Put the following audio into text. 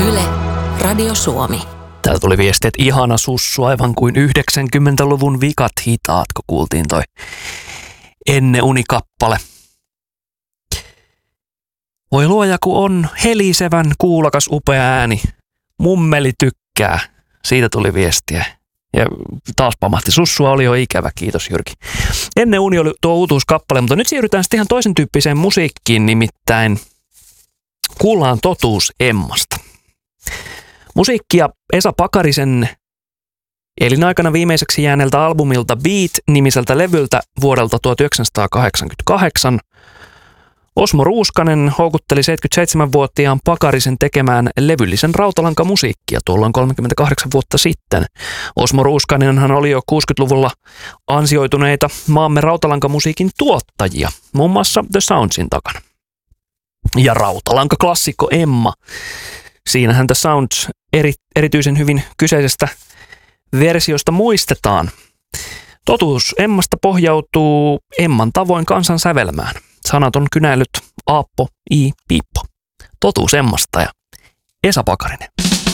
Yle, Radio Suomi. Täällä tuli viesti, että ihana sussu, aivan kuin 90-luvun vikat hitaat, kun kuultiin toi Enne unikappale. Voi luoja, kun on helisevän kuulokas upea ääni. Mummeli tykkää. Siitä tuli viestiä. Ja taas pamahti. Sussua oli jo ikävä. Kiitos Jyrki. Ennen uni oli tuo uutuuskappale, mutta nyt siirrytään sitten ihan toisen tyyppiseen musiikkiin, nimittäin kuullaan Totuus Emmasta. Musiikkia Esa Pakarisen elinaikana viimeiseksi jääneeltä albumilta Beat-nimiseltä levyltä vuodelta 1988. Osmo Ruuskanen houkutteli 77-vuotiaan Pakarisen tekemään levyllisen rautalankamusiikkia tuolloin 38 vuotta sitten. Osmo Ruuskanenhan oli jo 60-luvulla ansioituneita maamme rautalankamusiikin tuottajia, muun muassa The Soundsin takana. Ja rautalankaklassikko Emma. Siinähän The Sounds erityisen hyvin kyseisestä versiosta muistetaan. Totuus Emmasta pohjautuu Emman tavoin kansan sävelmään. Sanat on kynäillyt Aappo I. Piippo. Totuus Emmasta ja Esa Pakarinen.